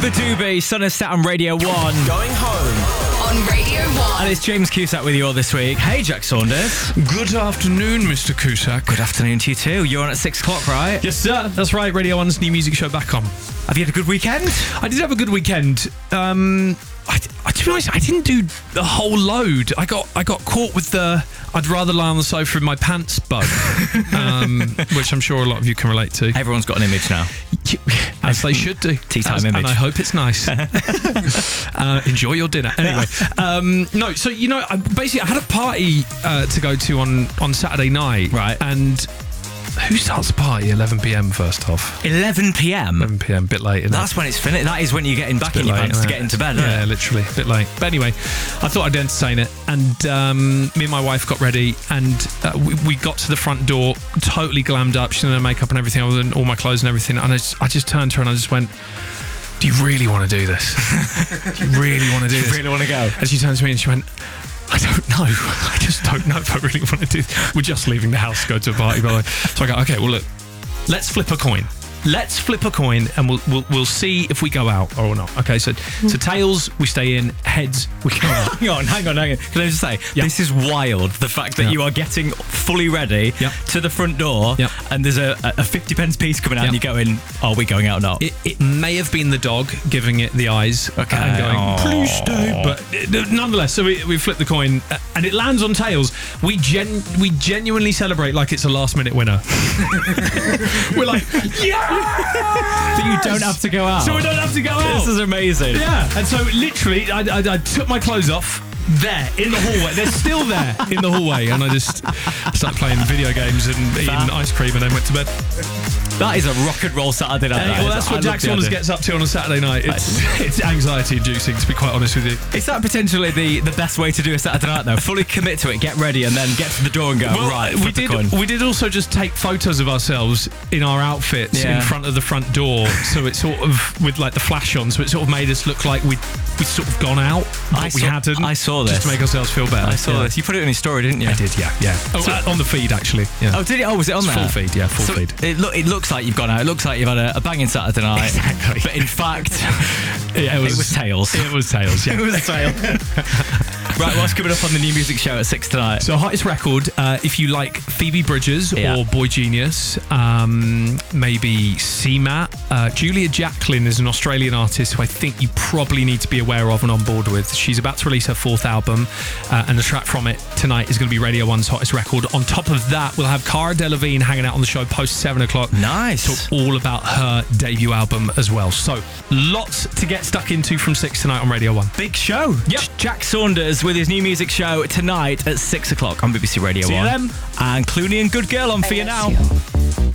Uber Doobie, Sun is set on Radio 1. Going home on Radio 1. And it's James Cusack with you all this week. Hey, Jack Saunders. Good afternoon, Mr. Cusack. Good afternoon to you too. You're on at 6 o'clock, right? Yes, sir. That's right. Radio 1's new music show back on. Have you had a good weekend? I did have a good weekend. To be honest, I didn't do the whole load. I got caught with the I'd rather lie on the sofa in my pants bug, which I'm sure a lot of you can relate to. Everyone's got an image now. As they should do. Tea time image. And I hope it's nice. Enjoy your dinner. Anyway, no, so, basically I had a party to go to on Saturday night. Right. And who starts the party? 11 p.m. first off. 11 p.m? 11 p.m, bit late. That's when it's finished. That is when you're getting back in your pants to get into bed, isn't it? Yeah, literally, a bit late. But anyway, I thought I'd entertain it. And me and my wife got ready, and we got to the front door, totally glammed up. She did her makeup and everything, other than all my clothes and everything. And I just turned to her and I just went, do you really want to do this? Do you really want to do this? Do you really want to go? And she turned to me and she went, I don't know. I just don't know if I really want to do this. We're just leaving the house to go to a party, by the way. So I go, okay, well, look, let's flip a coin. Let's flip a coin and we'll see if we go out or not. Okay, so tails, we stay in. Heads, we go out. Hang on. Can I just say, this is wild. The fact that you are getting fully ready to the front door and there's a 50 pence piece coming out and you're going, are we going out or not? It may have been the dog giving it the eyes and going, please stay. But nonetheless, so we flip the coin and it lands on tails. We genuinely celebrate like it's a last minute winner. We're like, yeah! That you don't have to go out. So we don't have to go out. This is amazing. Yeah. And so literally, I took my clothes off there in the hallway. They're still there in the hallway. And I just started playing video games and eating ice cream and then went to bed. That is a rock and roll Saturday night. Well, that's what Jack Saunders gets up to on a Saturday night. It's anxiety inducing, to be quite honest with you. Is that potentially the best way to do a Saturday night, though? Fully commit to it, get ready, and then get to the door and go, right, flip the coin. We did also just take photos of ourselves in our outfits in front of the front door. So it's sort of with like the flash on, so it sort of made us look like we'd sort of gone out, but we hadn't. I saw this. Just to make ourselves feel better. I saw this. You put it in your story, didn't you? I did, yeah. Oh, on the feed, actually. Yeah. Oh, did it? Oh, was it on there? Full feed, yeah, full feed. It looks like you've gone out. It looks like you've had a banging Saturday night. Exactly. But in fact, it was tails. It was tails, yeah. It was tails. Right, what's coming up on the new music show at 6 tonight? So, hottest record, if you like Phoebe Bridgers or Boy Genius, maybe CMAT. Julia Jacklin is an Australian artist who I think you probably need to be aware of and on board with. She's about to release her 4th album, and the track from it tonight is going to be Radio 1's hottest record. On top of that, we'll have Cara Delevingne hanging out on the show post 7 o'clock. Nice. Talk all about her debut album as well. So, lots to get stuck into from 6 tonight on Radio 1. Big show. Yep. Jack Saunders with his new music show tonight at 6 o'clock on BBC Radio 1. See you then. And Clooney and Good Girl on for you now.